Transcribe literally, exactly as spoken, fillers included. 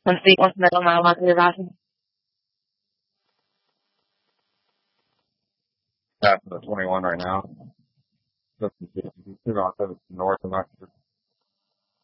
once the once the middle mile onto the routing. That's the twenty-one right now. Just north of north of Mexico.